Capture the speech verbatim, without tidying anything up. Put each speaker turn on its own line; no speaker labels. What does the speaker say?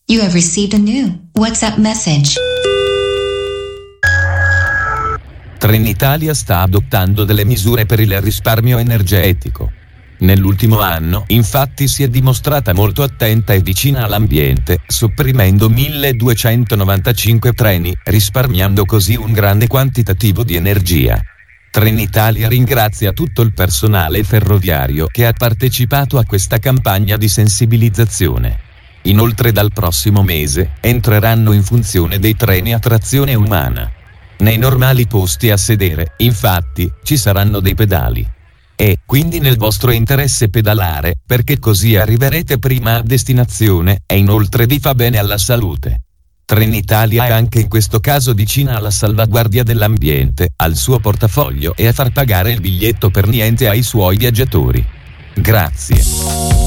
You have received a new WhatsApp message.
Trenitalia sta adottando delle misure per il risparmio energetico. Nell'ultimo anno, infatti, si è dimostrata molto attenta e vicina all'ambiente, sopprimendo milleduecentonovantacinque treni, risparmiando così un grande quantitativo di energia. Trenitalia ringrazia tutto il personale ferroviario che ha partecipato a questa campagna di sensibilizzazione. Inoltre dal prossimo mese entreranno in funzione dei treni a trazione umana. Nei normali posti a sedere, infatti, ci saranno dei pedali. È quindi nel vostro interesse pedalare, perché così arriverete prima a destinazione e inoltre vi fa bene alla salute. Trenitalia è anche in questo caso vicina alla salvaguardia dell'ambiente, al suo portafoglio e a far pagare il biglietto per niente ai suoi viaggiatori. Grazie.